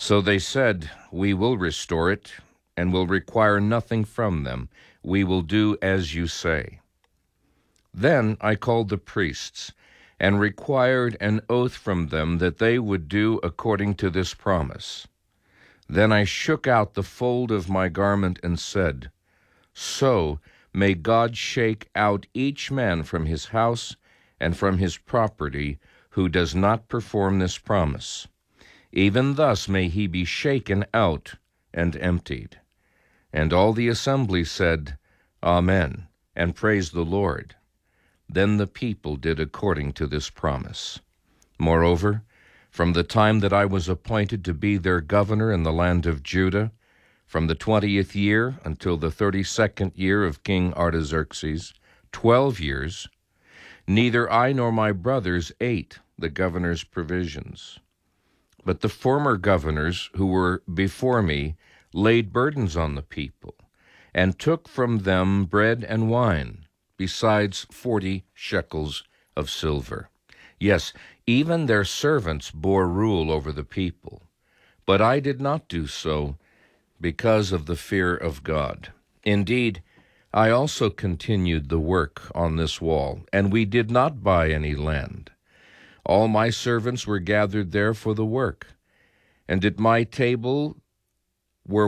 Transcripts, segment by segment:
So they said, "We will restore it, and will require nothing from them. We will do as you say." Then I called the priests, and required an oath from them that they would do according to this promise. Then I shook out the fold of my garment and said, "So may God shake out each man from his house and from his property who does not perform this promise. Even thus may he be shaken out and emptied." And all the assembly said, "Amen," and praised the Lord. Then the people did according to this promise. Moreover, from the time that I was appointed to be their governor in the land of Judah, from the 20th year until the 32nd year of King Artaxerxes, 12 years, neither I nor my brothers ate the governor's provisions. But the former governors who were before me laid burdens on the people, and took from them bread and wine, besides 40 shekels of silver. Yes, even their servants bore rule over the people. But I did not do so because of the fear of God. Indeed, I also continued the work on this wall, and we did not buy any land. All my servants were gathered there for the work, and at my table were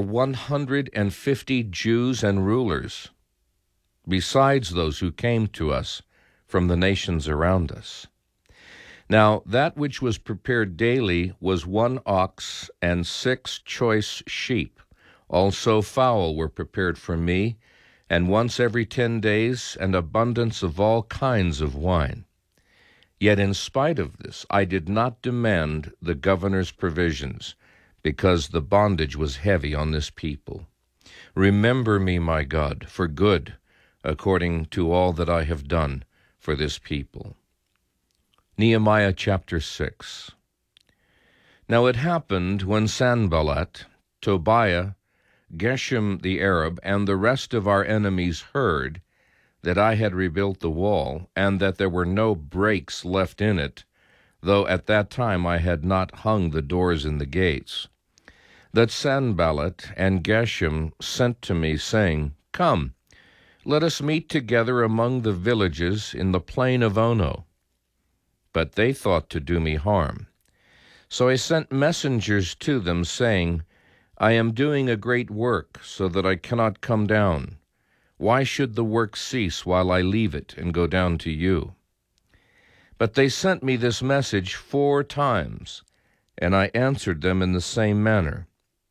150 Jews and rulers, besides those who came to us from the nations around us. Now that which was prepared daily was 1 ox and 6 choice sheep. Also fowl were prepared for me, and once every 10 days an abundance of all kinds of wine. Yet in spite of this I did not demand the governor's provisions, because the bondage was heavy on this people. Remember me, my God, for good, according to all that I have done for this people. Nehemiah chapter 6. Now it happened when Sanballat, Tobiah, Geshem the Arab, and the rest of our enemies heard that I had rebuilt the wall, and that there were no breaks left in it, though at that time I had not hung the doors and the gates, that Sanballat and Geshem sent to me, saying, "Come, let us meet together among the villages in the plain of Ono." But they thought to do me harm. So I sent messengers to them, saying, "I am doing a great work, so that I cannot come down. Why should the work cease while I leave it and go down to you?" But they sent me this message 4 times, and I answered them in the same manner.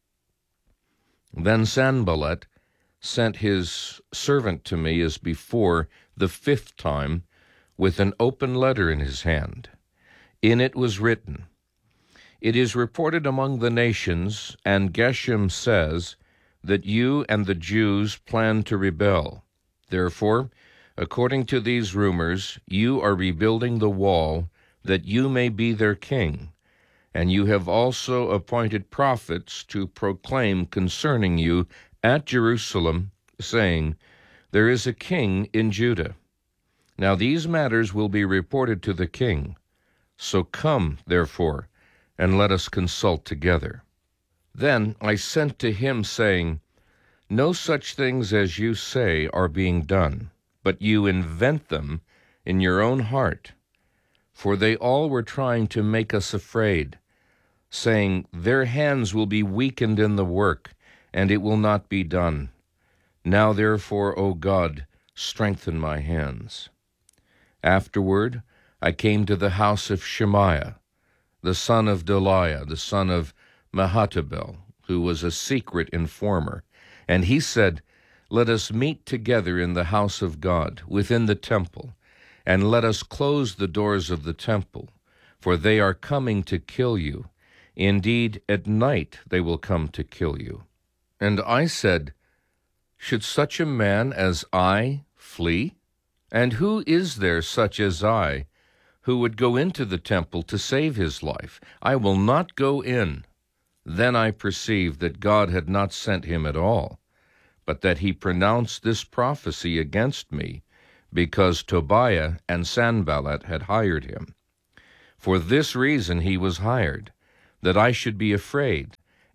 Then Sanballat sent his servant to me as before the 5th time, with an open letter in his hand. In it was written, "It is reported among the nations, and Geshem says, that you and the Jews plan to rebel. Therefore, according to these rumors, you are rebuilding the wall, that you may be their king. And you have also appointed prophets to proclaim concerning you at Jerusalem, saying, 'There is a king in Judah.' Now these matters will be reported to the king. So come, therefore, and let us consult together." Then I sent to him, saying, "No such things as you say are being done, but you invent them in your own heart." For they all were trying to make us afraid, saying, "Their hands will be weakened in the work, and it will not be done. Now therefore, O God, strengthen my hands." Afterward I came to the house of Shemaiah, the son of Delaiah, the son of Mehetabel, who was a secret informer, and he said, "Let us meet together in the house of God, within the temple, and let us close the doors of the temple, for they are coming to kill you. Indeed, at night they will come to kill you." And I said, "Should such a man as I flee? And who is there such as I, who would go into the temple to save his life? I will not go in." Then I perceived that God had not sent him at all, but that he pronounced this prophecy against me, because Tobiah and Sanballat had hired him. For this reason he was hired, that I should be afraid,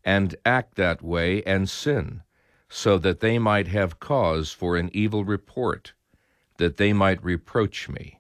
and act that way and sin, so that they might have cause for an evil report, that they might reproach me.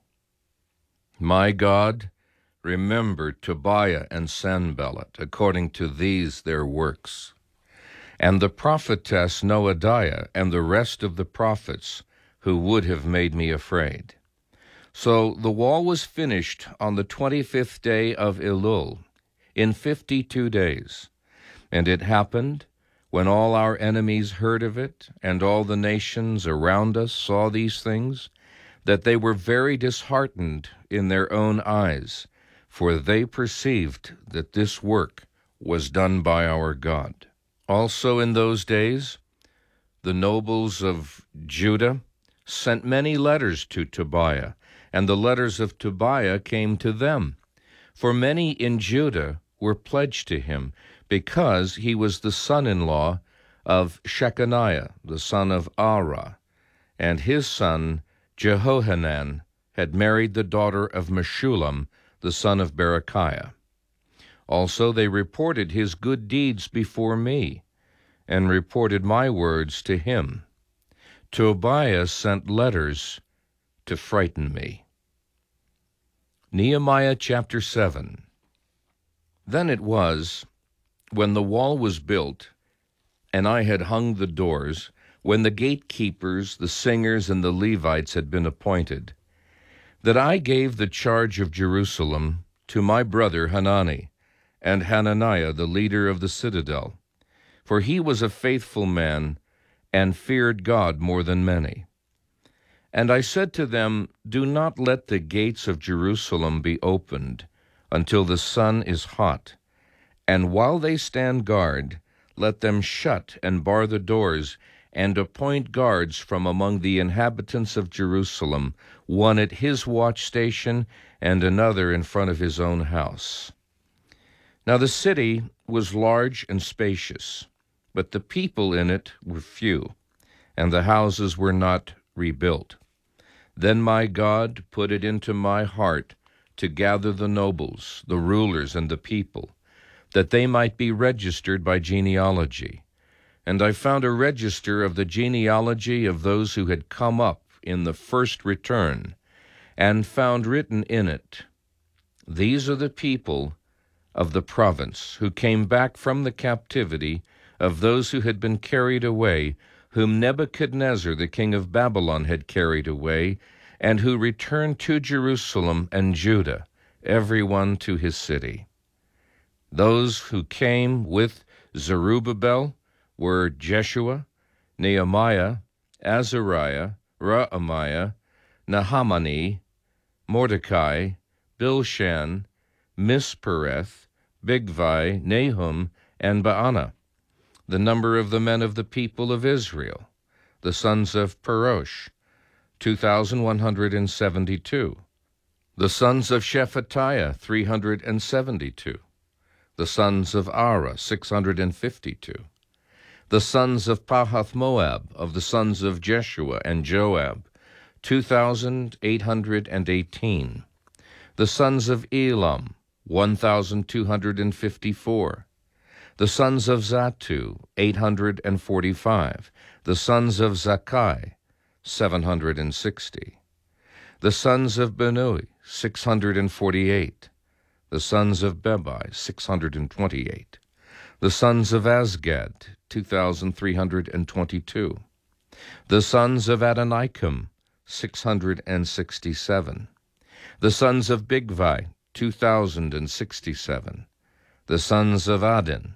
My God, remember Tobiah and Sanballat, according to these their works, and the prophetess Noadiah, and the rest of the prophets who would have made me afraid. So the wall was finished on the 25th day of Elul, in 52 days. And it happened, when all our enemies heard of it, and all the nations around us saw these things, that they were very disheartened in their own eyes, for they perceived that this work was done by our God. Also in those days, the nobles of Judah sent many letters to Tobiah, and the letters of Tobiah came to them. For many in Judah were pledged to him, because he was the son-in-law of Shechaniah, the son of Arah, and his son Jehohanan had married the daughter of Meshullam, the son of Berechiah. Also they reported his good deeds before me, and reported my words to him. Tobiah sent letters to frighten me. Nehemiah chapter 7. Then it was, when the wall was built, and I had hung the doors, when the gatekeepers, the singers, and the Levites had been appointed, that I gave the charge of Jerusalem to my brother Hanani, and Hananiah the leader of the citadel, for he was a faithful man, and feared God more than many. And I said to them, do not let the gates of Jerusalem be opened until the sun is hot, and while they stand guard, let them shut and bar the doors, and appoint guards from among the inhabitants of Jerusalem, one at his watch station, and another in front of his own house. Now the city was large and spacious, but the people in it were few, and the houses were not rebuilt. Then my God put it into my heart to gather the nobles, the rulers, and the people, that they might be registered by genealogy. And I found a register of the genealogy of those who had come up in the first return, and found written in it, these are the people of the province, who came back from the captivity of those who had been carried away, whom Nebuchadnezzar the king of Babylon had carried away, and who returned to Jerusalem and Judah, every one to his city. Those who came with Zerubbabel were Jeshua, Nehemiah, Azariah, Raamiah, Nahamani, Mordecai, Bilshan, Mispereth, Bigvai, Nahum, and Baanah. The number of the men of the people of Israel, the sons of Perosh, 2,172. The sons of Shephatiah, 372. The sons of Arah, 652. The sons of Pahath-Moab, of the sons of Jeshua and Joab, 2,818. The sons of Elam, 1,254. The sons of Zattu, 845. The sons of Zakkai, 760. The sons of Benui, 648. The sons of Bebai, 628. The sons of Azgad, 2,322. The sons of Adonikam, 667. The sons of Bigvai, 2,067. The sons of Adin,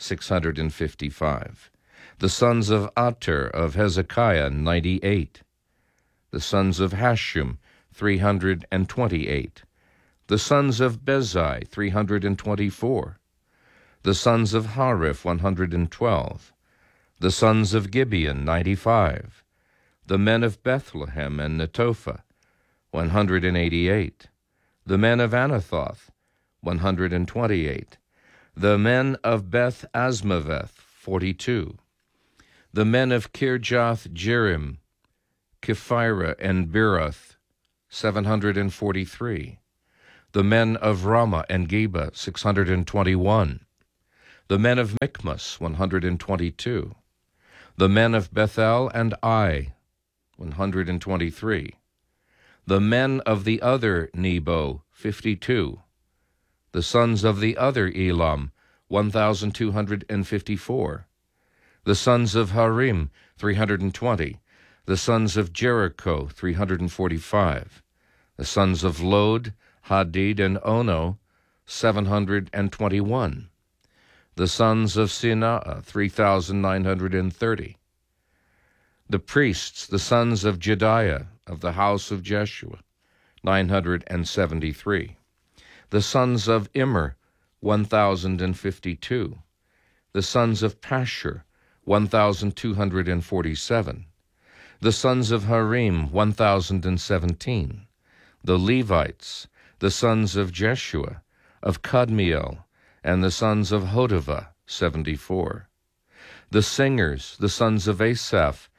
655. The sons of Ater of Hezekiah, 98. The sons of Hashum, 328. The sons of Bezai, 324. The sons of Hariph, 112. The sons of Gibeon, 95. The men of Bethlehem and Netophah, 188. The men of Anathoth, 128. The men of Beth Asmaveth, 42. The men of Kirjath Jearim, Kephirah, and Beeroth, 743. The men of Ramah and Geba, 621. The men of Michmas, 122. The men of Bethel and Ai, 123. The men of the other Nebo, 52. The sons of the other Elam, 1,254. The sons of Harim, 320. The sons of Jericho, 345. The sons of Lod, Hadid, and Ono, 721. The sons of Sinaa, 3,930. The priests, the sons of Jediah, of the house of Jeshua, 973. The sons of Immer, 1,052. The sons of Pashur, 1,247. The sons of Harim, 1,017. The Levites, the sons of Jeshua, of Kadmiel, and the sons of Hodavah, 74. The singers, the sons of Asaph,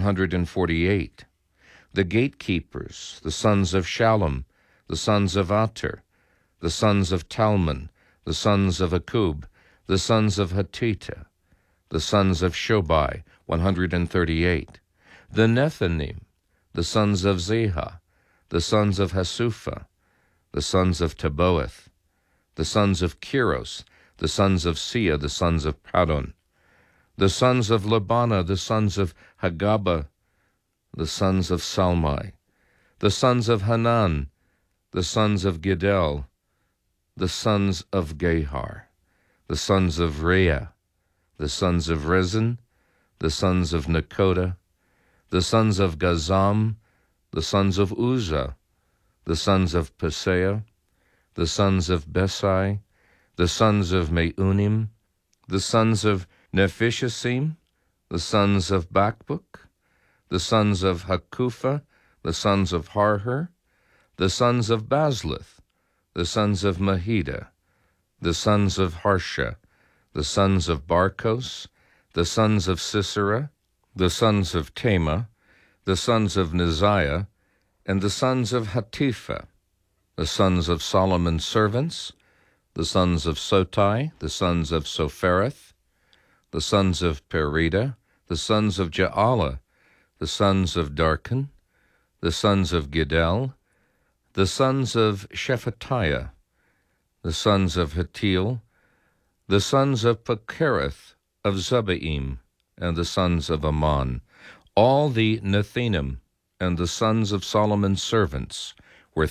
148. The gatekeepers, the sons of Shallum, the sons of Ater, the sons of Talmon, the sons of Akub, the sons of Hatita, the sons of Shobai, 138. The Nethanim, the sons of Zehah, the sons of Hasupha, the sons of Taboeth, the sons of Kiros, the sons of Sia, the sons of Padon, the sons of Labana, the sons of Hagaba, the sons of Salmai, the sons of Hanan, the sons of Gidel, the sons of Gehar, the sons of Rea, the sons of Rezin, the sons of Nakoda, the sons of Gazam, the sons of Uzzah, the sons of Paseah, the sons of Besai, the sons of Meunim, the sons of Nephishim, the sons of Bakbuk, the sons of Hakupha, the sons of Harher, the sons of Bazlith, the sons of Mahida, the sons of Harsha, the sons of Barkos, the sons of Sisera, the sons of Tema, the sons of Neziah, and the sons of Hatipha, the sons of Solomon's servants, the sons of Sotai, the sons of Sophereth, the sons of Perida, the sons of Jaala, the sons of Darkon, the sons of Gidel, the sons of Shephatiah, the sons of Hattil, the sons of Pechereth of Zebaim, and the sons of Ammon. All the Nethinim and the sons of Solomon's servants were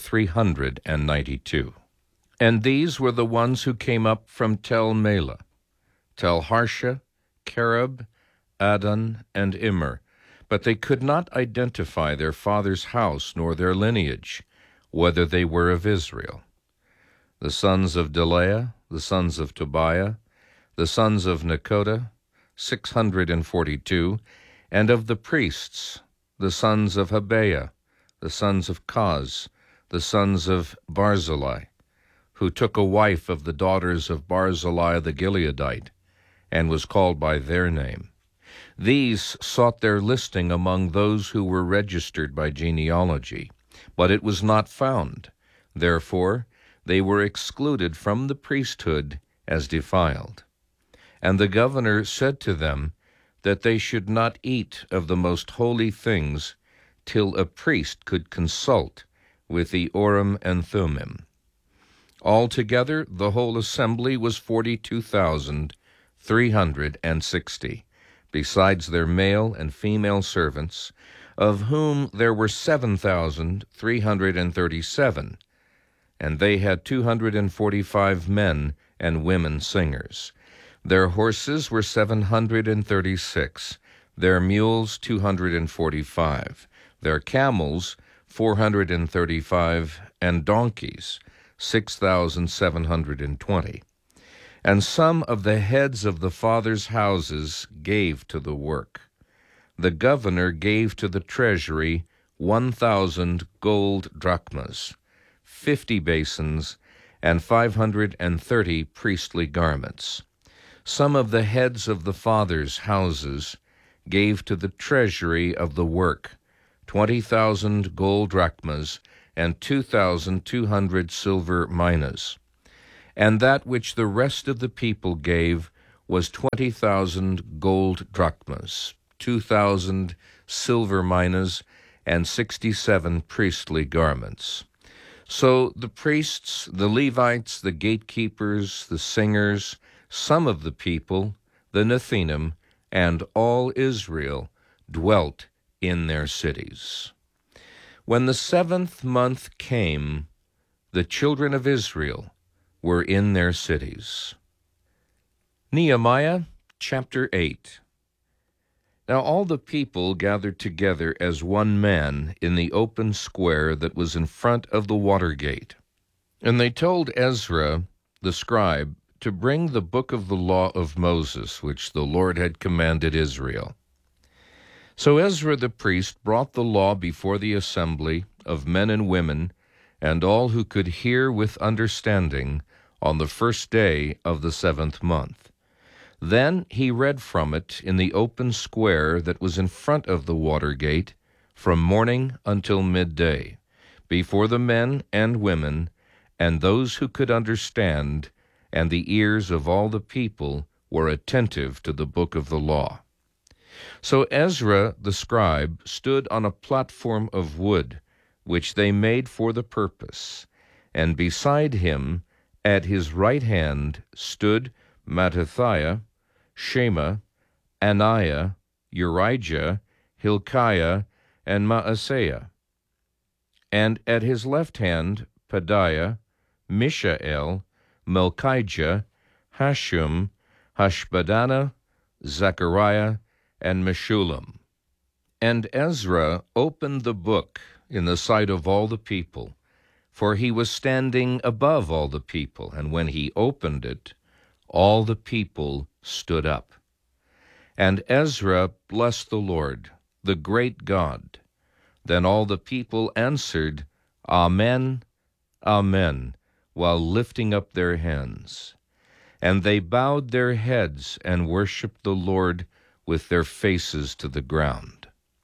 392. And these were the ones who came up from Tel Melah, Tel Harsha, Kerub, Adon, and Immer, but they could not identify their father's house nor their lineage, whether they were of Israel. The sons of Delaiah, the sons of Tobiah, the sons of Nekoda, 642, and of the priests, the sons of Habeah, the sons of Kaz, the sons of Barzillai, who took a wife of the daughters of Barzillai the Gileadite, and was called by their name. These sought their listing among those who were registered by genealogy, but it was not found. Therefore, they were excluded from the priesthood as defiled. And the governor said to them that they should not eat of the most holy things till a priest could consult with the Urim and Thummim. Altogether, the whole assembly was 42,360, besides their male and female servants, of whom there were 7,337, and they had 245 men and women singers. Their horses were 736, their mules 245, their camels 435, and donkeys 6,720. And some of the heads of the fathers' houses gave to the work. The governor gave to the treasury 1,000 gold drachmas, 50 basins, and 530 priestly garments. Some of the heads of the fathers' houses gave to the treasury of the work 20,000 gold drachmas and 2,200 silver minas. And that which the rest of the people gave was 20,000 gold drachmas, 2,000 silver minas, and 67 priestly garments. So the priests, the Levites, the gatekeepers, the singers, some of the people, the Nethinim, and all Israel dwelt in their cities. When the 7th month came, the children of Israel were in their cities. Nehemiah chapter 8. Now all the people gathered together as one man in the open square that was in front of the water gate. And they told Ezra the scribe to bring the book of the law of Moses, which the Lord had commanded Israel. So Ezra the priest brought the law before the assembly of men and women, and all who could hear with understanding, on the first day of the 7th month. Then he read from it in the open square that was in front of the water gate, from morning until midday, before the men and women, and those who could understand, and the ears of all the people were attentive to the book of the law. So Ezra the scribe stood on a platform of wood, which they made for the purpose, and beside him, at his right hand, stood Mattithiah, Shema, Ananiah, Urijah, Hilkiah, and Maaseiah. And at his left hand, Pedaiah, Mishael, Malchijah, Hashum, Hashbaddanah, Zechariah, and Meshullam. And Ezra opened the book in the sight of all the people, for he was standing above all the people, and when he opened it, all the people stood up. And Ezra blessed the Lord, the great God. Then all the people answered, Amen, Amen, while lifting up their hands. And they bowed their heads and worshipped the Lord with their faces to the ground.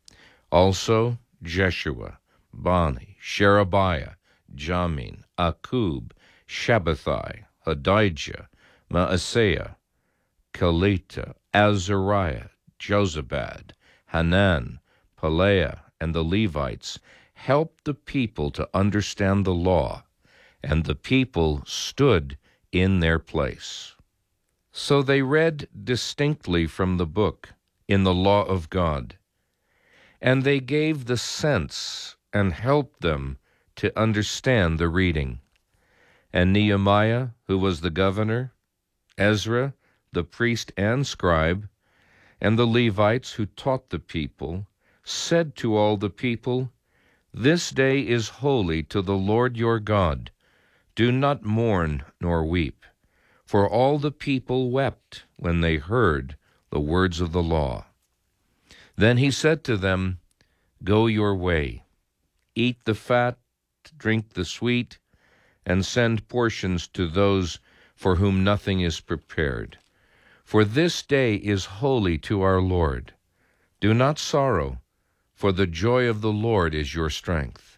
Also Jeshua, Bani, Sherebiah, Jamin, Akub, Shabbathai, Hodijah, Maaseiah, Kelita, Azariah, Jozabad, Hanan, Pelaiah, and the Levites helped the people to understand the law, and the people stood in their place. So they read distinctly from the book in the law of God, and they gave the sense and helped them to understand the reading. And Nehemiah, who was the governor, Ezra, the priest and scribe, and the Levites who taught the people, said to all the people, This day is holy to the Lord your God. Do not mourn nor weep. For all the people wept when they heard the words of the law. Then he said to them, Go your way, eat the fat, drink the sweet, and send portions to those for whom nothing is prepared. For this day is holy to our Lord. Do not sorrow, for the joy of the Lord is your strength.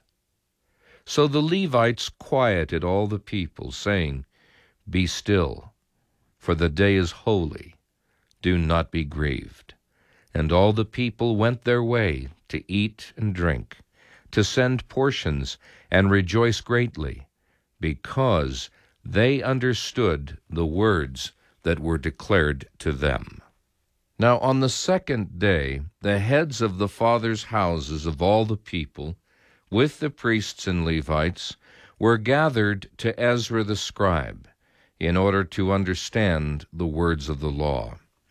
So the Levites quieted all the people, saying, Be still, for the day is holy. Do not be grieved. And all the people went their way to eat and drink, to send portions and rejoice greatly, because they understood the words that were declared to them. Now on the 2nd day, the heads of the fathers' houses of all the people, with the priests and Levites, were gathered to Ezra the scribe, in order to understand the words of the law.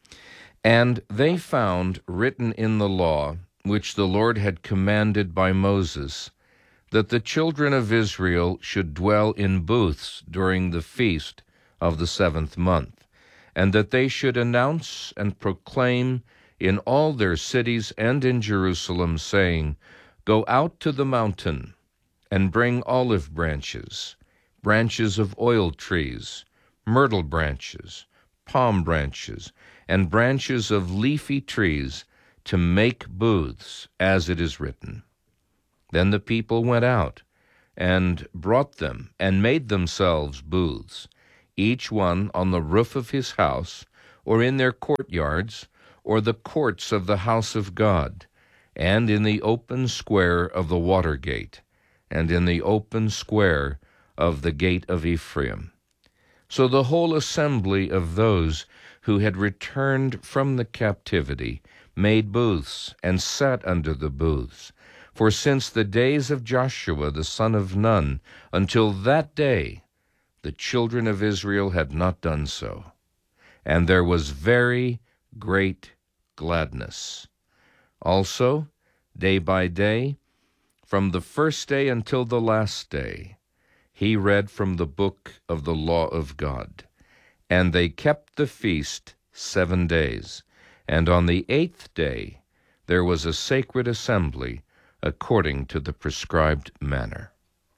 And they found written in the law, which the Lord had commanded by Moses, that the children of Israel should dwell in booths during the feast of the 7th month, and that they should announce and proclaim in all their cities and in Jerusalem, saying, Go out to the mountain, and bring olive branches, branches of oil trees, myrtle branches, palm branches, and branches of leafy trees, to make booths, as it is written. Then the people went out, and brought them, and made themselves booths, each one on the roof of his house, or in their courtyards, or the courts of the house of God, and in the open square of the water gate, and in the open square of the gate of Ephraim. So the whole assembly of those who had returned from the captivity made booths, and sat under the booths. For since the days of Joshua the son of Nun until that day, the children of Israel had not done so. And there was very great gladness. Also, day by day, from the first day until the last day, he read from the book of the law of God. And they kept the feast 7 days. And on the 8th day there was a sacred assembly according to the prescribed manner.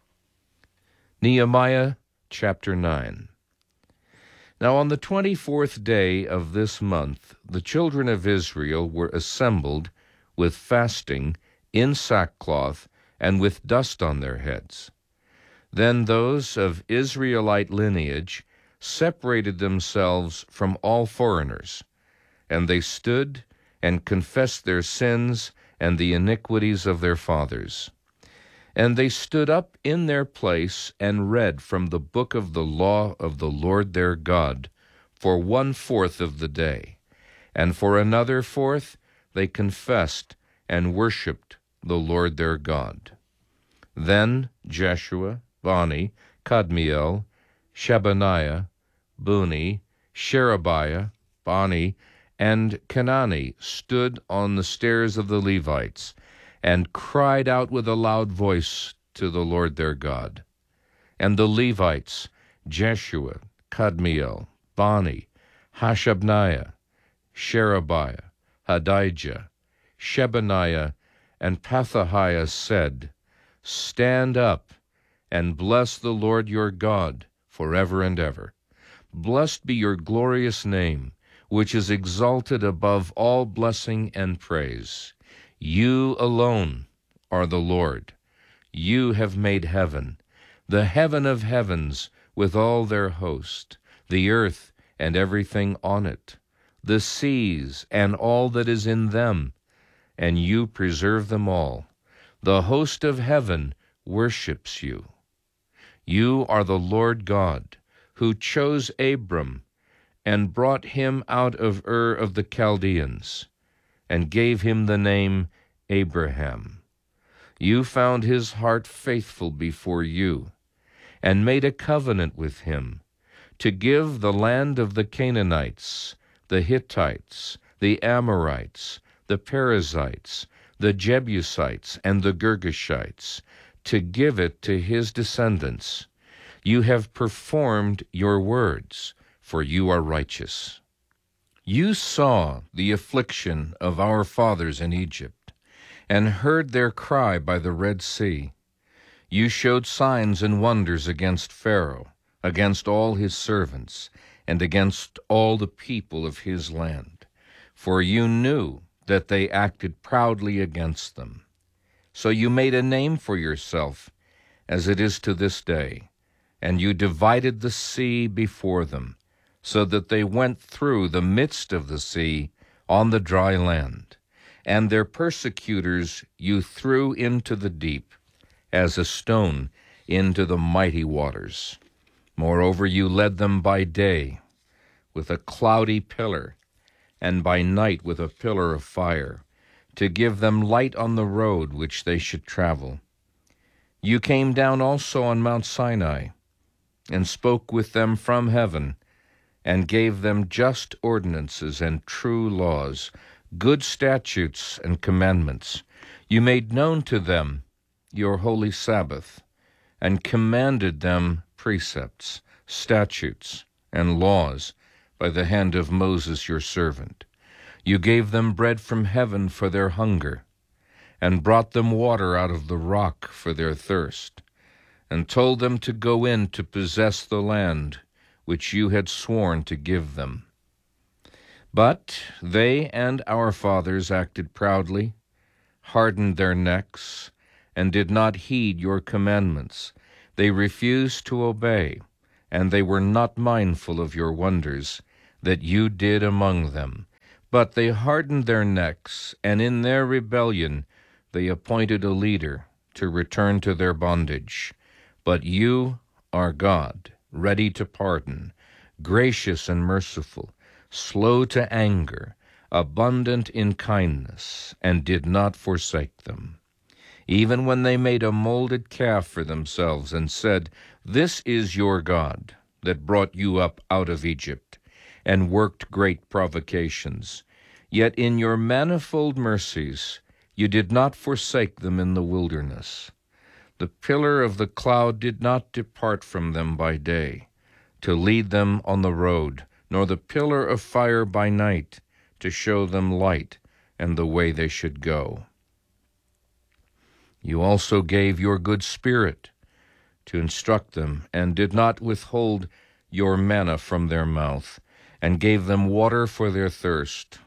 Nehemiah chapter 9. Now on the 24th day of this month the children of Israel were assembled with fasting, in sackcloth, and with dust on their heads. Then those of Israelite lineage separated themselves from all foreigners, and they stood and confessed their sins and the iniquities of their fathers. And they stood up in their place and read from the book of the law of the Lord their God for 1/4 of the day, and for another 1/4 they confessed and worshipped the Lord their God. Then Jeshua, Bani, Kadmiel, Shebaniah, Buni, Sherebiah, Bani, and Kenani stood on the stairs of the Levites, and cried out with a loud voice to the Lord their God. And the Levites, Jeshua, Kadmiel, Bani, Hashabniah, Sherebiah, Hadijah, Shebaniah, and Pethahiah said, Stand up, and bless the Lord your God forever and ever. Blessed be your glorious name, which is exalted above all blessing and praise. You alone are the Lord. You have made heaven, the heaven of heavens with all their host, the earth and everything on it, the seas and all that is in them, and you preserve them all. The host of heaven worships you. You are the Lord God, who chose Abram and brought him out of Ur of the Chaldeans, and gave him the name Abraham. You found his heart faithful before you, and made a covenant with him, to give the land of the Canaanites, the Hittites, the Amorites, the Perizzites, the Jebusites, and the Girgashites, to give it to his descendants. You have performed your words, for you are righteous. You saw the affliction of our fathers in Egypt, and heard their cry by the Red Sea. You showed signs and wonders against Pharaoh, against all his servants, and against all the people of his land. For you knew that they acted proudly against them. So you made a name for yourself, as it is to this day, and you divided the sea before them, so that they went through the midst of the sea on the dry land. And their persecutors you threw into the deep, as a stone into the mighty waters. Moreover, you led them by day with a cloudy pillar, and by night with a pillar of fire, to give them light on the road which they should travel. You came down also on Mount Sinai, and spoke with them from heaven, and gave them just ordinances and true laws, good statutes and commandments. You made known to them your holy Sabbath, and commanded them precepts, statutes, and laws by the hand of Moses your servant. You gave them bread from heaven for their hunger, and brought them water out of the rock for their thirst, and told them to go in to possess the land which you had sworn to give them. But they and our fathers acted proudly, hardened their necks, and did not heed your commandments. They refused to obey, and they were not mindful of your wonders that you did among them. But they hardened their necks, and in their rebellion they appointed a leader to return to their bondage. But you are God, ready to pardon, gracious and merciful, slow to anger, abundant in kindness, and did not forsake them. Even when they made a molded calf for themselves and said, "This is your God that brought you up out of Egypt," and worked great provocations. Yet in your manifold mercies you did not forsake them in the wilderness. The pillar of the cloud did not depart from them by day, to lead them on the road, nor the pillar of fire by night, to show them light and the way they should go. You also gave your good Spirit to instruct them, and did not withhold your manna from their mouth, and gave them water for their thirst.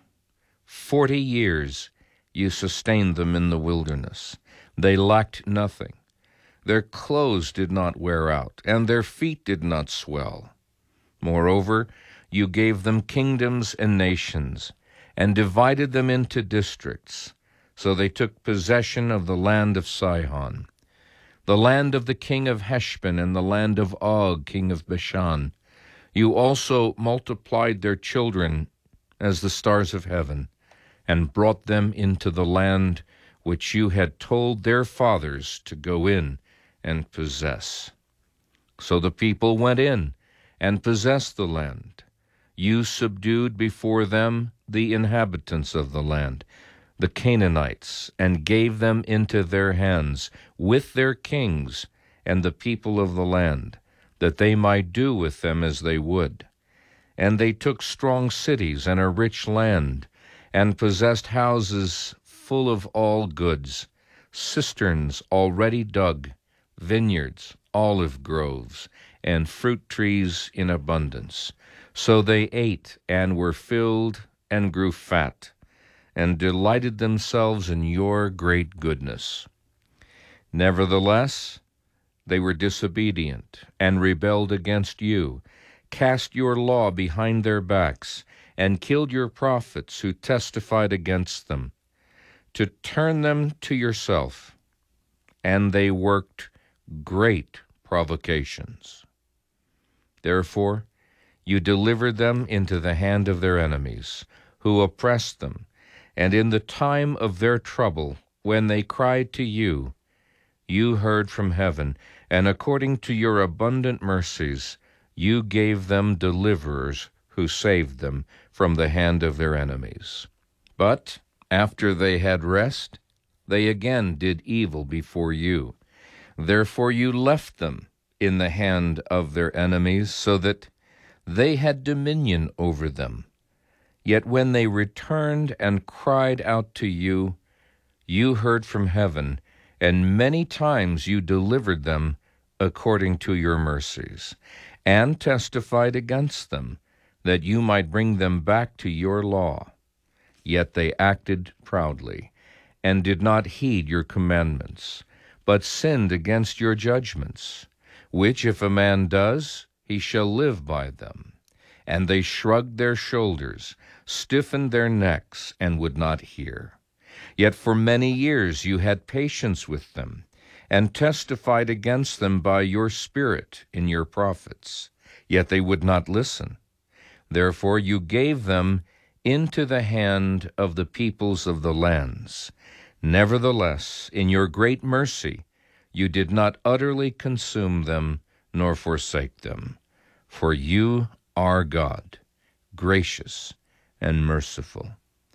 40 years you sustained them in the wilderness. They lacked nothing. Their clothes did not wear out, and their feet did not swell. Moreover, you gave them kingdoms and nations, and divided them into districts. So they took possession of the land of Sihon, the land of the king of Heshbon, and the land of Og, king of Bashan. You also multiplied their children as the stars of heaven, and brought them into the land which you had told their fathers to go in and possess. So the people went in and possessed the land. You subdued before them the inhabitants of the land, the Canaanites, and gave them into their hands with their kings and the people of the land, that they might do with them as they would. And they took strong cities and a rich land, and possessed houses full of all goods, cisterns already dug, vineyards, olive groves, and fruit trees in abundance. So they ate and were filled and grew fat, and delighted themselves in your great goodness. Nevertheless, they were disobedient and rebelled against you, cast your law behind their backs, and killed your prophets who testified against them, to turn them to yourself. And they worked great provocations. Therefore, you delivered them into the hand of their enemies, who oppressed them, and in the time of their trouble, when they cried to you, you heard from heaven, and according to your abundant mercies, you gave them deliverers who saved them from the hand of their enemies. But after they had rest, they again did evil before you. Therefore you left them in the hand of their enemies, so that they had dominion over them. Yet when they returned and cried out to you, you heard from heaven, and many times you delivered them according to your mercies, and testified against them, that you might bring them back to your law. Yet they acted proudly, and did not heed your commandments, but sinned against your judgments, which if a man does, he shall live by them. And they shrugged their shoulders, stiffened their necks, and would not hear. Yet for many years you had patience with them, and testified against them by your Spirit in your prophets. Yet they would not listen. Therefore you gave them into the hand of the peoples of the lands. Nevertheless, in your great mercy, you did not utterly consume them, nor forsake them. For you are God, gracious and merciful.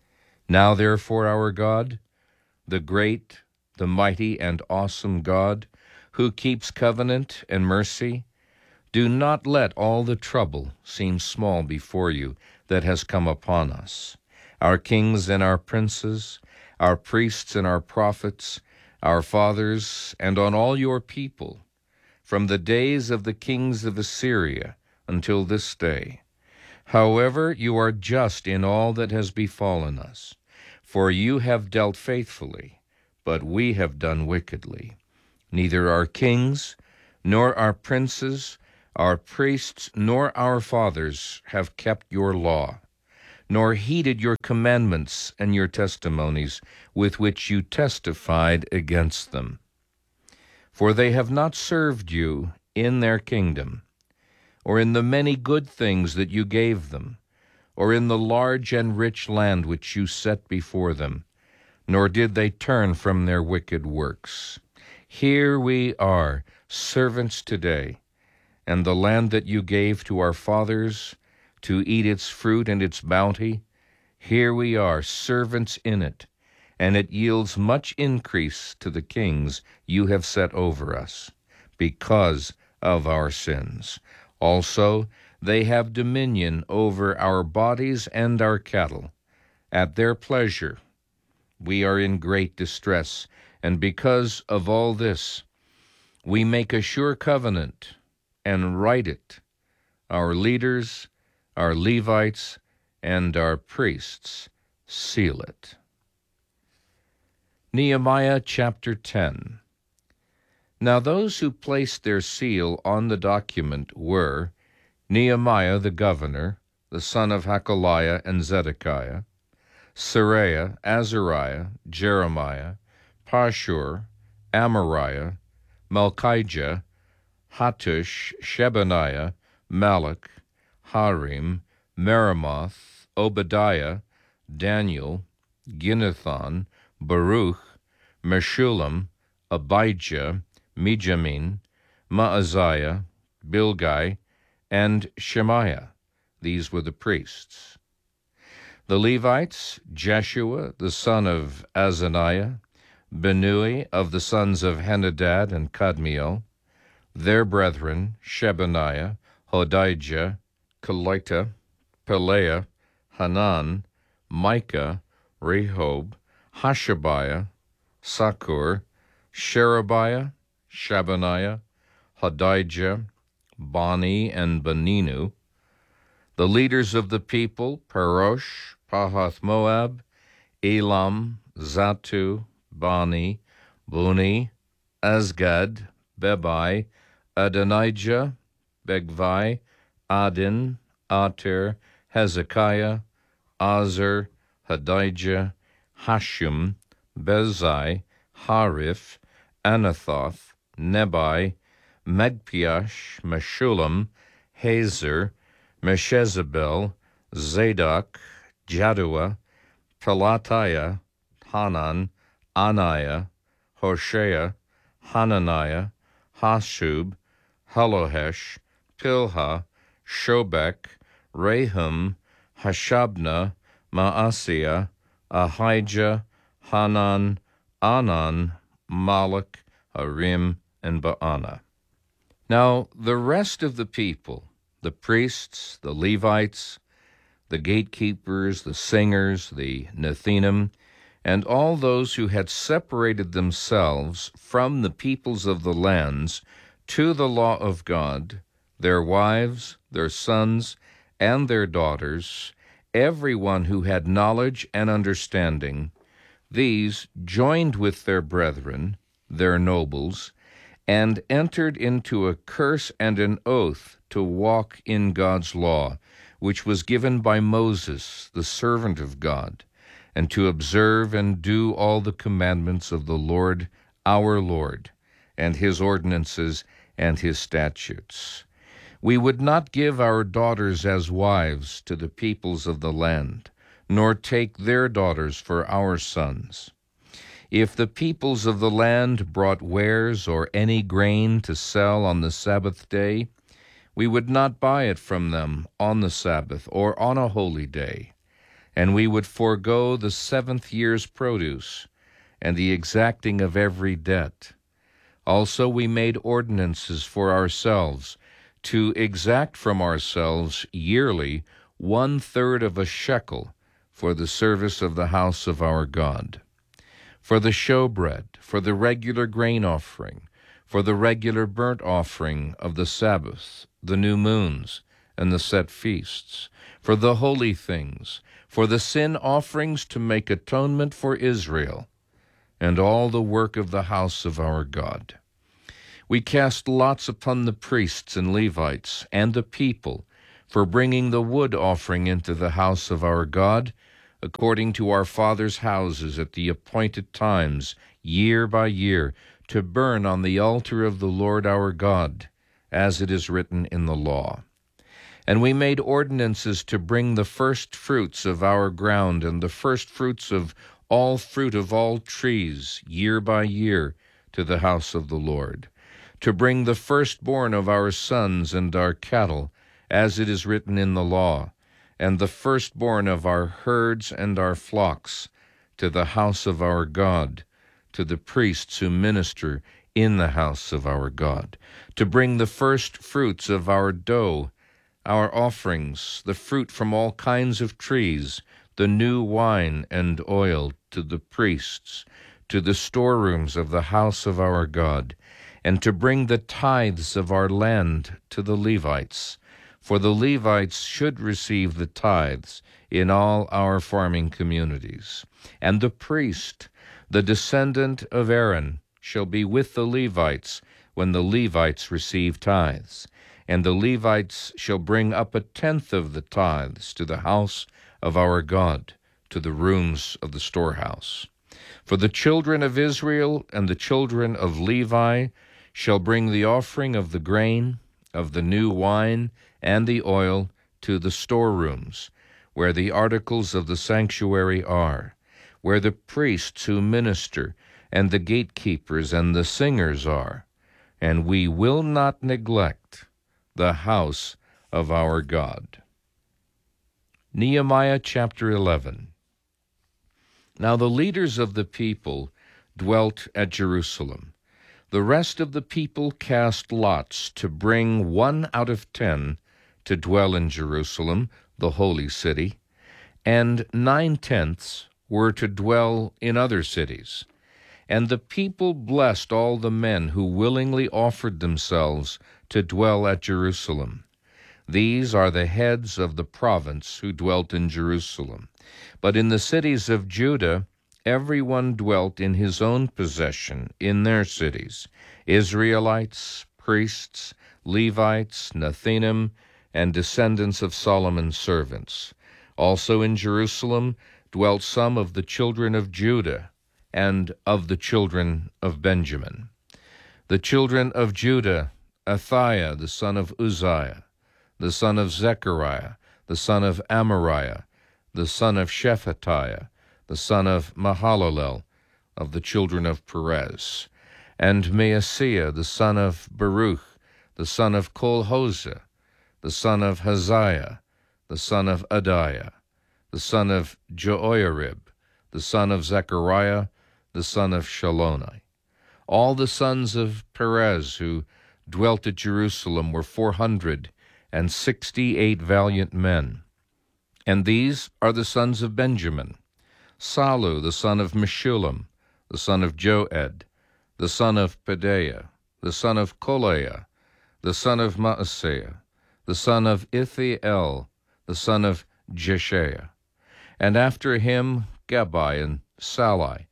Now therefore, our God, the great, the mighty, and awesome God, who keeps covenant and mercy, do not let all the trouble seem small before you that has come upon us, our kings and our princes, our priests and our prophets, our fathers, and on all your people, from the days of the kings of Assyria until this day. However, you are just in all that has befallen us, for you have dealt faithfully, but we have done wickedly. Neither our kings, nor our princes, Our priests nor our fathers have kept your law, nor heeded your commandments and your testimonies with which you testified against them. For they have not served you in their kingdom, or in the many good things that you gave them, or in the large and rich land which you set before them, nor did they turn from their wicked works. Here we are, servants today, and the land that you gave to our fathers to eat its fruit and its bounty, here we are, servants in it, and it yields much increase to the kings you have set over us, because of our sins. Also, they have dominion over our bodies and our cattle. At their pleasure, we are in great distress, and because of all this, we make a sure covenant and write it. Our leaders, our Levites, and our priests seal it. Nehemiah chapter 10. Now those who placed their seal on the document were Nehemiah the governor, the son of Hakaliah and Zedekiah, Seraiah, Azariah, Jeremiah, Pashur, Amariah, Malchijah, Hattush, Shebaniah, Malach, Harim, Meremoth, Obadiah, Daniel, Ginnethon, Baruch, Meshullam, Abijah, Mijamin, Maaziah, Bilgai, and Shemaiah. These were the priests. The Levites, Jeshua, the son of Azaniah, Benui of the sons of Henadad and Kadmiel, their brethren, Shebaniah, Hodijah, Kelita, Pelaiah, Hanan, Micah, Rehob, Hashabiah, Sakur, Sherebiah, Shabaniah, Hodijah, Bani, and Beninu. The leaders of the people, Parosh, Pahath-Moab, Elam, Zatu, Bani, Buni, Azgad, Bebai, Adonijah, Begvai, Adin, Ater, Hezekiah, Azer, Hadijah, Hashum, Bezai, Harif, Anathoth, Nebai, Magpiash, Meshullam, Hazer, Meshezabel, Zadok, Jaddua, Pelatiah, Hanan, Anaiah, Hoshea, Hananiah, Hashub, Halohesh, Pilha, Shobek, Rehum, Hashabna, Maaseiah, Ahijah, Hanan, Anan, Malach, Harim, and Baana. Now the rest of the people, the priests, the Levites, the gatekeepers, the singers, the Nethinim, and all those who had separated themselves from the peoples of the lands to the law of God, their wives, their sons, and their daughters, everyone who had knowledge and understanding, these joined with their brethren, their nobles, and entered into a curse and an oath to walk in God's law, which was given by Moses, the servant of God, and to observe and do all the commandments of the Lord, our Lord, and his ordinances and his statutes. We would not give our daughters as wives to the peoples of the land, nor take their daughters for our sons. If the peoples of the land brought wares or any grain to sell on the Sabbath day, we would not buy it from them on the Sabbath or on a holy day, and we would forego the 7th year's produce and the exacting of every debt. Also we made ordinances for ourselves to exact from ourselves yearly 1/3 of a shekel for the service of the house of our God, for the showbread, for the regular grain offering, for the regular burnt offering of the Sabbath, the new moons, and the set feasts, for the holy things, for the sin offerings to make atonement for Israel, and all the work of the house of our God. We cast lots upon the priests and Levites and the people for bringing the wood offering into the house of our God, according to our fathers' houses at the appointed times, year by year, to burn on the altar of the Lord our God, as it is written in the law. And we made ordinances to bring the first fruits of our ground and the first fruits of all fruit of all trees, year by year, to the house of the Lord, to bring the firstborn of our sons and our cattle, as it is written in the law, and the firstborn of our herds and our flocks, to the house of our God, to the priests who minister in the house of our God, to bring the first fruits of our dough, our offerings, the fruit from all kinds of trees, the new wine and oil, to the priests, to the storerooms of the house of our God, and to bring the tithes of our land to the Levites, for the Levites should receive the tithes in all our farming communities. And the priest, the descendant of Aaron, shall be with the Levites when the Levites receive tithes. And the Levites shall bring up 1/10 of the tithes to the house of our God, to the rooms of the storehouse. For the children of Israel and the children of Levi shall bring the offering of the grain, of the new wine, and the oil to the storerooms, where the articles of the sanctuary are, where the priests who minister, and the gatekeepers and the singers are, and we will not neglect the house of our God. Nehemiah chapter 11. Now the leaders of the people dwelt at Jerusalem. The rest of the people cast lots to bring 1 out of 10 to dwell in Jerusalem, the holy city, and 9/10 were to dwell in other cities. And the people blessed all the men who willingly offered themselves to dwell at Jerusalem. These are the heads of the province who dwelt in Jerusalem. But in the cities of Judah, everyone dwelt in his own possession in their cities, Israelites, priests, Levites, Nethinim, and descendants of Solomon's servants. Also in Jerusalem dwelt some of the children of Judah and of the children of Benjamin. The children of Judah, Athiah the son of Uzziah, the son of Zechariah, the son of Amariah, the son of Shephatiah, the son of Mahalalel, of the children of Perez, and Maaseiah the son of Baruch, the son of Kol-Hozeh, the son of Haziah, the son of Adiah, the son of Joiarib, the son of Zechariah, the son of Shaloni. All the sons of Perez who dwelt at Jerusalem were 468 valiant men. And these are the sons of Benjamin: Sallu the son of Meshullam, the son of Joed, the son of Pedaiah, the son of Kolaiah, the son of Maaseiah, the son of Ithiel, the son of Jeshaiah. And after him Gabbai and Sallai,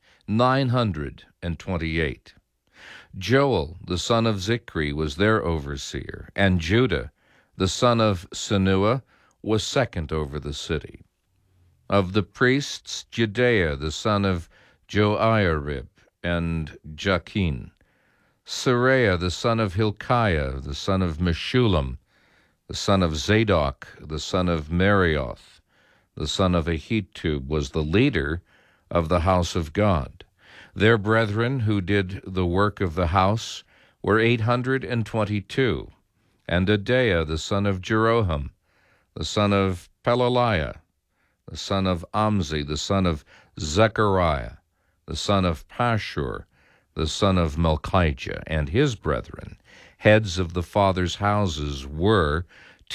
928. Joel, the son of Zichri, was their overseer, and Judah, the son of Senua, was second over the city. Of the priests, Jedaiah, the son of Joiarib, and Jachin. Seraiah, the son of Hilkiah, the son of Meshullam, the son of Zadok, the son of Merioth, the son of Ahitub, was the leader of the house of God. Their brethren who did the work of the house were 822, and Adaiah, the son of Jeroham, the son of Pelaliah, the son of Amzi, the son of Zechariah, the son of Pashur, the son of Malchijah, and his brethren, heads of the fathers' houses, were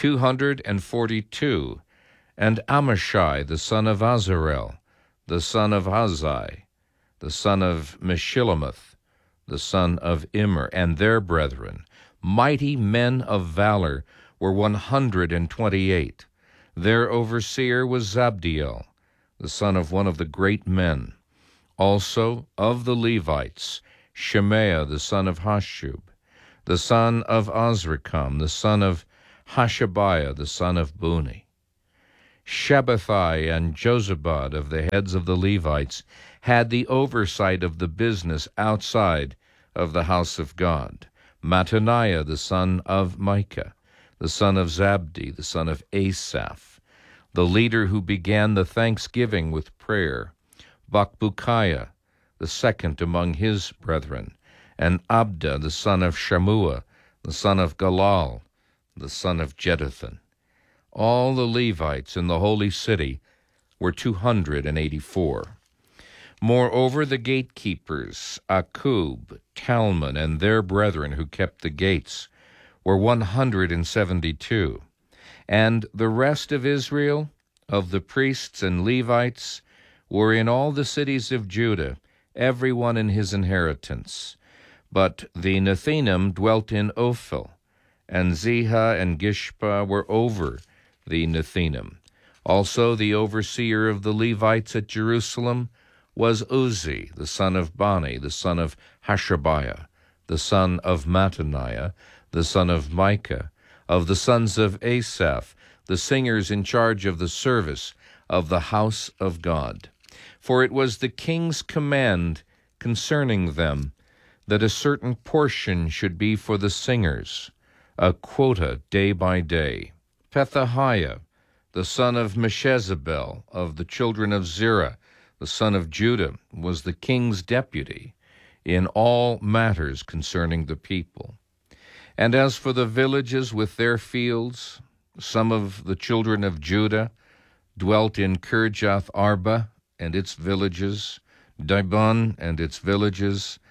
242, and Amashai, the son of Azarel, the son of Azai, the son of Meshillemeth, the son of Immer, and their brethren, mighty men of valor, were 128. Their overseer was Zabdiel, the son of one of the great men. Also of the Levites, Shemaiah the son of Hashub, the son of Azrikam, the son of Hashabiah, the son of Buni. Shabbathai and Jozabad of the heads of the Levites had the oversight of the business outside of the house of God. Mattaniah, the son of Micah, the son of Zabdi, the son of Asaph, the leader who began the thanksgiving with prayer. Bakbukiah, the second among his brethren, and Abda, the son of Shammua, the son of Galal, the son of Jeduthun. All the Levites in the holy city were 284. Moreover, the gatekeepers, Akub, Talmon, and their brethren who kept the gates, were 172. And the rest of Israel, of the priests and Levites, were in all the cities of Judah, every one in his inheritance. But the Nethinim dwelt in Ophel, and Ziha and Gishpa were over the Nethinim. Also the overseer of the Levites at Jerusalem was Uzzi, the son of Bani, the son of Hashabiah, the son of Mattaniah, the son of Micah, of the sons of Asaph, the singers in charge of the service of the house of God. For it was the king's command concerning them that a certain portion should be for the singers, a quota day by day. Pethahiah, the son of Meshezabel, of the children of Zerah, the son of Judah, was the king's deputy in all matters concerning the people. And as for the villages with their fields, some of the children of Judah dwelt in Kirjath Arba and its villages, Dibon and its villages,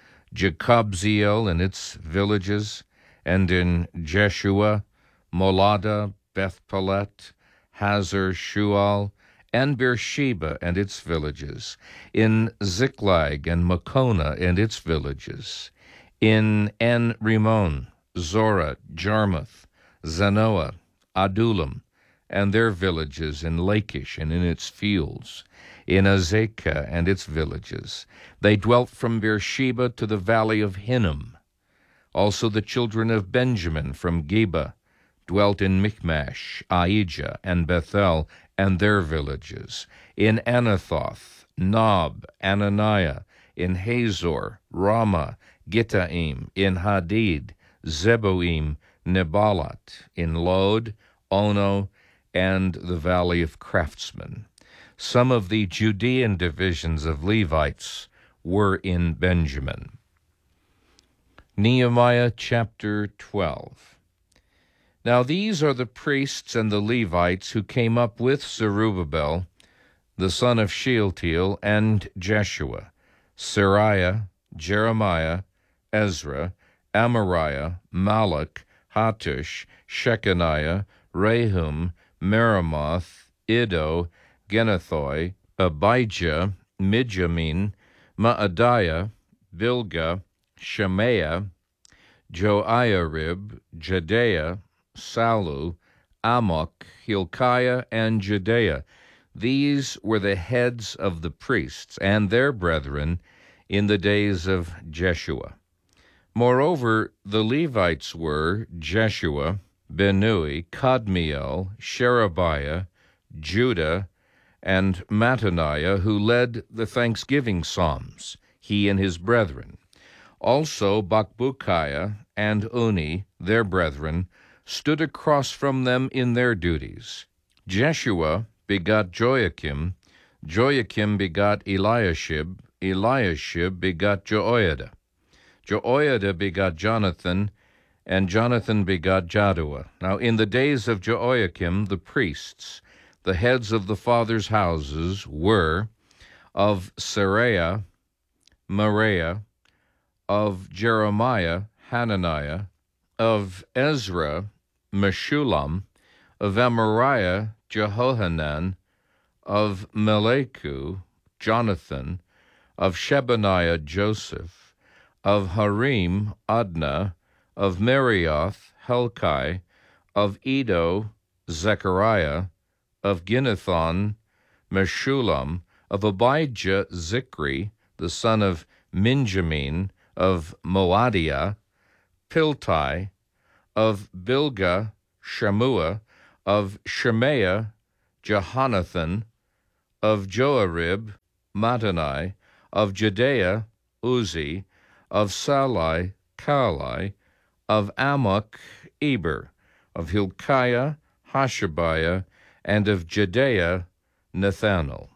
Jekabzeel and its villages, and in Jeshua, Molada, Bethpelet, Hazar Shual, and Beersheba and its villages, in Ziklag and Makona and its villages, in En-Rimmon, Zorah, Jarmuth, Zanoah, Adullam, and their villages, in Lachish and in its fields, in Azekah and its villages. They dwelt from Beersheba to the valley of Hinnom. Also the children of Benjamin from Geba dwelt in Michmash, Aijah, and Bethel, and their villages, in Anathoth, Nob, Ananiah, in Hazor, Ramah, Gittaim, in Hadid, Zeboim, Nebalat, in Lod, Ono, and the valley of craftsmen. Some of the Judean divisions of Levites were in Benjamin. Nehemiah chapter 12. Now these are the priests and the Levites who came up with Zerubbabel, the son of Shealtiel, and Jeshua, Sariah, Jeremiah, Ezra, Amariah, Malach, Hattush, Shechaniah, Rehum, Meremoth, Iddo, Genathoi, Abijah, Mijamin, Maadiah, Bilgah, Shemaiah, Joiarib, Jedaiah, Salu, Amok, Hilkiah, and Jedaiah. These were the heads of the priests and their brethren in the days of Jeshua. Moreover, the Levites were Jeshua, Benui, Kadmiel, Sherebiah, Judah, and Mattaniah, who led the thanksgiving psalms, he and his brethren. Also Bakbukiah and Uni, their brethren, stood across from them in their duties. Jeshua begot Joachim, Joachim begot Eliashib, Eliashib begot Joiada, Joiada begot Jonathan, and Jonathan begot Jaddua. Now in the days of Joachim the priests, the heads of the fathers' houses, were of Seraiah, Mareah, of Jeremiah, Hananiah, of Ezra, Meshullam, of Amariah, Jehohanan, of Meleku, Jonathan, of Shebaniah, Joseph, of Harim, Adnah, of Marioth, Helkai, of Edo, Zechariah, of Ginnethon, Meshullam, of Abijah, Zikri, the son of Minjamin, of Moadiah, Piltai, of Bilgah, Shammua, of Shemaiah, Jehonathan, of Joarib, Mattanai, of Judea, Uzi, of Salai, Kalai, of Amok, Eber, of Hilkiah, Hashabiah, and of Judea, Nethanel.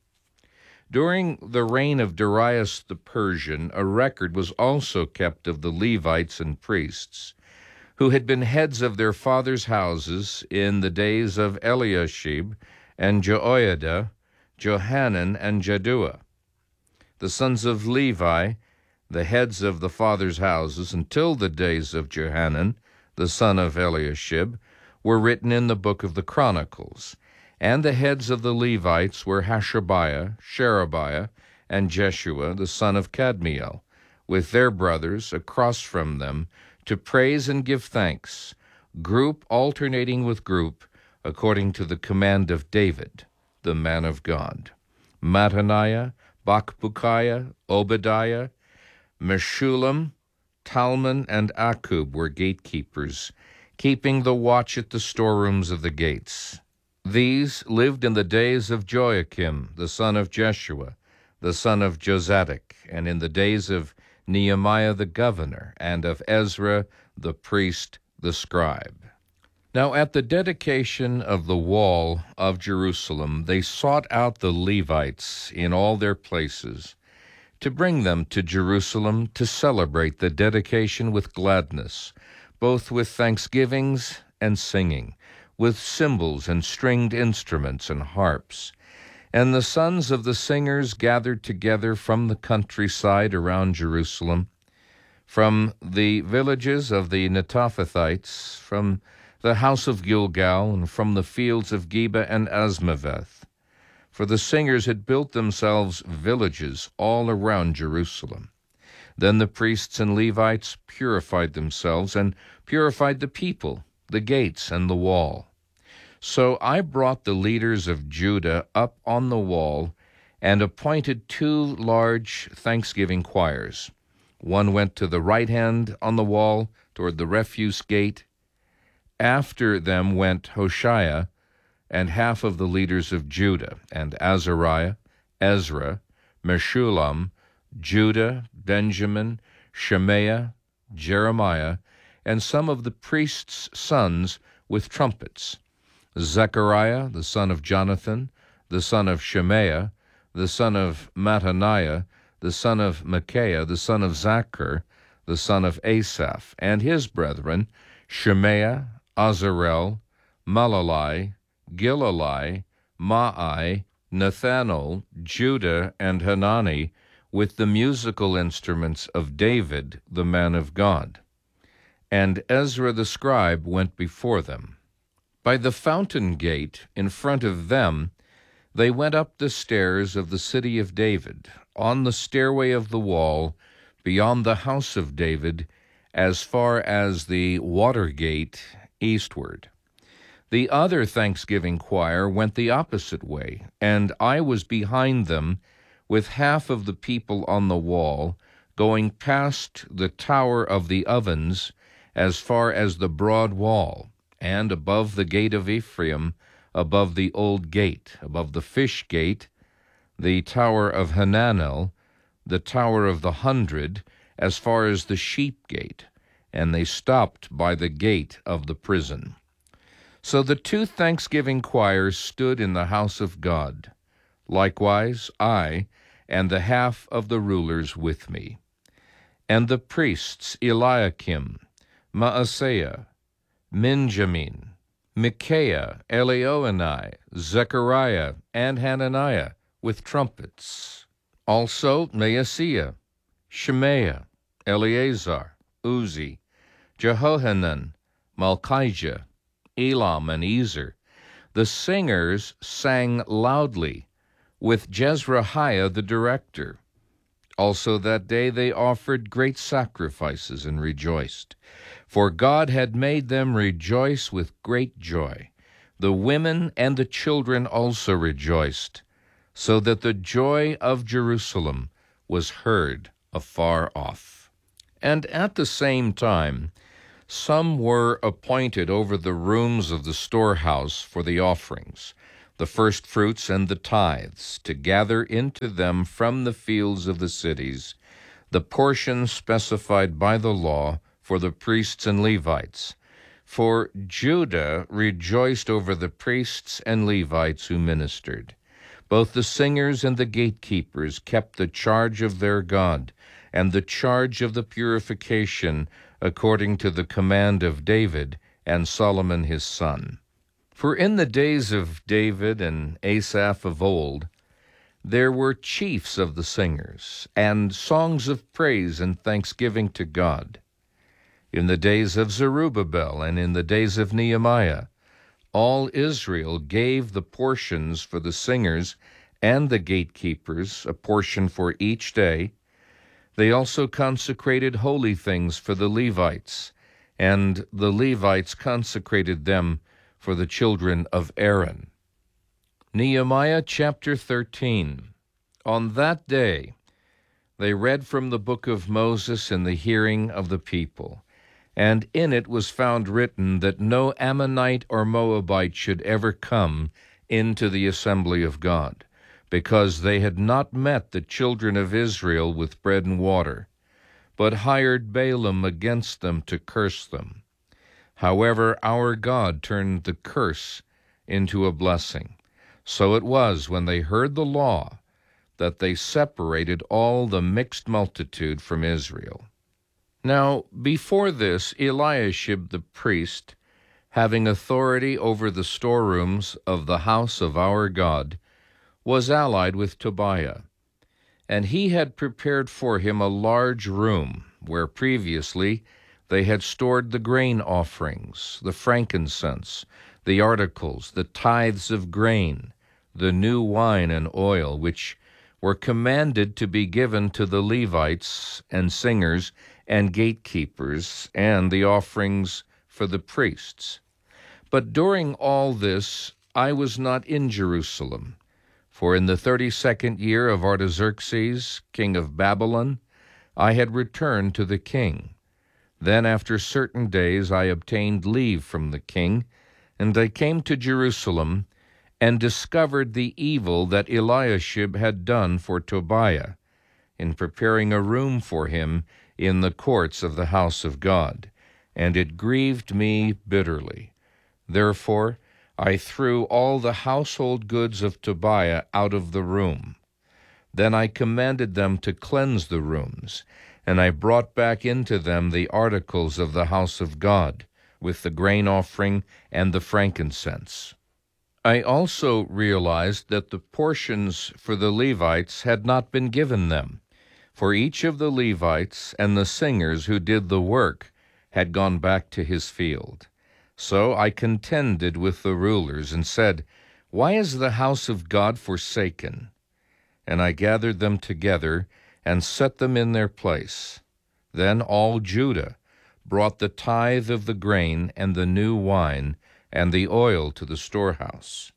During the reign of Darius the Persian, a record was also kept of the Levites and priests, who had been heads of their fathers' houses in the days of Eliashib and Joiada, Johanan, and Jaddua. The sons of Levi, the heads of the fathers' houses, until the days of Johanan, the son of Eliashib, were written in the book of the Chronicles. And the heads of the Levites were Hashabiah, Sherebiah, and Jeshua, the son of Kadmiel, with their brothers across from them, to praise and give thanks, group alternating with group, according to the command of David, the man of God. Mattaniah, Bakbukiah, Obadiah, Meshullam, Talmon, and Akub were gatekeepers, keeping the watch at the storerooms of the gates. These lived in the days of Joachim, the son of Jeshua, the son of Jozadak, and in the days of Nehemiah the governor, and of Ezra the priest, the scribe. Now at the dedication of the wall of Jerusalem, they sought out the Levites in all their places, to bring them to Jerusalem to celebrate the dedication with gladness, both with thanksgivings and singing, with cymbals and stringed instruments and harps. And the sons of the singers gathered together from the countryside around Jerusalem, from the villages of the Netophathites, from the house of Gilgal, and from the fields of Geba and Asmaveth. For the singers had built themselves villages all around Jerusalem. Then the priests and Levites purified themselves and purified the people, the gates, and the wall. So I brought the leaders of Judah up on the wall and appointed 2 large thanksgiving choirs. One went to the right hand on the wall toward the refuse gate. After them went Hoshea and half of the leaders of Judah, and Azariah, Ezra, Meshullam, Judah, Benjamin, Shemaiah, Jeremiah, and some of the priests' sons with trumpets. Zechariah, the son of Jonathan, the son of Shemaiah, the son of Mattaniah, the son of Micaiah, the son of Zachar, the son of Asaph, and his brethren, Shemaiah, Azarel, Malalai, Gilalai, Maai, Nethanel, Judah, and Hanani, with the musical instruments of David, the man of God. And Ezra the scribe went before them. By the fountain gate in front of them, they went up the stairs of the city of David, on the stairway of the wall, beyond the house of David, as far as the water gate eastward. The other thanksgiving choir went the opposite way, and I was behind them with half of the people on the wall, going past the tower of the ovens as far as the broad wall, and above the gate of Ephraim, above the old gate, above the fish gate, the tower of Hananel, the tower of the 100, as far as the sheep gate, and they stopped by the gate of the prison. So the 2 thanksgiving choirs stood in the house of God. Likewise I, and the half of the rulers with me. And the priests Eliakim, Maaseiah, Minjamin, Micaiah, Elioenai, Zechariah, and Hananiah, with trumpets. Also Maaseiah, Shemaiah, Eleazar, Uzi, Jehohanan, Malchijah, Elam, and Ezer. The singers sang loudly, with Jezrahiah the director. Also that day they offered great sacrifices and rejoiced, for God had made them rejoice with great joy. The women and the children also rejoiced, so that the joy of Jerusalem was heard afar off. And at the same time, some were appointed over the rooms of the storehouse for the offerings, the firstfruits and the tithes, to gather into them from the fields of the cities the portions specified by the law for the priests and Levites. For Judah rejoiced over the priests and Levites who ministered. Both the singers and the gatekeepers kept the charge of their God, and the charge of the purification, according to the command of David and Solomon his son. For in the days of David and Asaph of old, there were chiefs of the singers, and songs of praise and thanksgiving to God. In the days of Zerubbabel and in the days of Nehemiah, all Israel gave the portions for the singers and the gatekeepers, a portion for each day. They also consecrated holy things for the Levites, and the Levites consecrated them for the children of Aaron. Nehemiah chapter 13. On that day they read from the book of Moses in the hearing of the people, and in it was found written that no Ammonite or Moabite should ever come into the assembly of God, because they had not met the children of Israel with bread and water, but hired Balaam against them to curse them. However, our God turned the curse into a blessing. So it was, when they heard the law, that they separated all the mixed multitude from Israel. Now, before this, Eliashib the priest, having authority over the storerooms of the house of our God, was allied with Tobiah, and he had prepared for him a large room, where previously they had stored the grain offerings, the frankincense, the articles, the tithes of grain, the new wine and oil, which were commanded to be given to the Levites and singers and gatekeepers, and the offerings for the priests. But during all this I was not in Jerusalem, for in the 32nd year of Artaxerxes, king of Babylon, I had returned to the king. Then after certain days I obtained leave from the king, and I came to Jerusalem, and discovered the evil that Eliashib had done for Tobiah, in preparing a room for him in the courts of the house of God, and it grieved me bitterly. Therefore I threw all the household goods of Tobiah out of the room. Then I commanded them to cleanse the rooms, and I brought back into them the articles of the house of God, with the grain offering and the frankincense. I also realized that the portions for the Levites had not been given them, for each of the Levites and the singers who did the work had gone back to his field. So I contended with the rulers and said, "Why is the house of God forsaken?" And I gathered them together and set them in their place. Then all Judah brought the tithe of the grain and the new wine and the oil to the storehouse.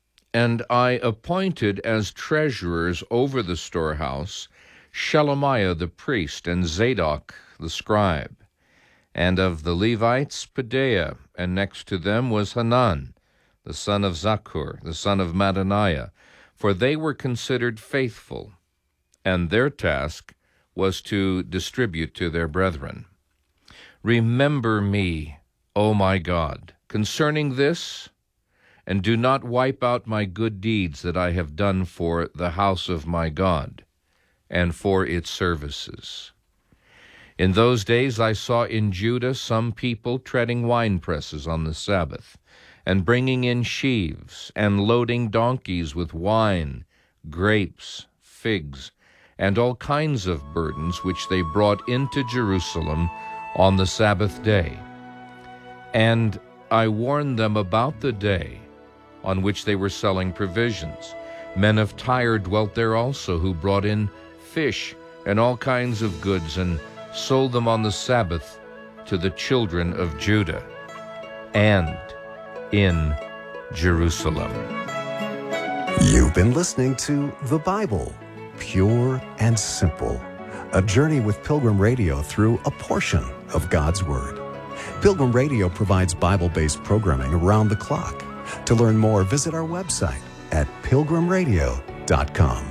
And I appointed as treasurers over the storehouse Shelemiah the priest and Zadok the scribe, and of the Levites Pedaiah, and next to them was Hanan, the son of Zakkur, the son of Mattaniah, for they were considered faithful, and their task was to distribute to their brethren. Remember me, O my God, concerning this, and do not wipe out my good deeds that I have done for the house of my God, and for its services. In those days I saw in Judah some people treading winepresses on the Sabbath, and bringing in sheaves, and loading donkeys with wine, grapes, figs, and all kinds of burdens which they brought into Jerusalem on the Sabbath day. And I warned them about the day on which they were selling provisions. Men of Tyre dwelt there also, who brought in fish and all kinds of goods, and sold them on the Sabbath to the children of Judah, and in Jerusalem. You've been listening to The Bible, Pure and Simple, a journey with Pilgrim Radio through a portion of God's Word. Pilgrim Radio provides Bible-based programming around the clock. To learn more, visit our website at pilgrimradio.com.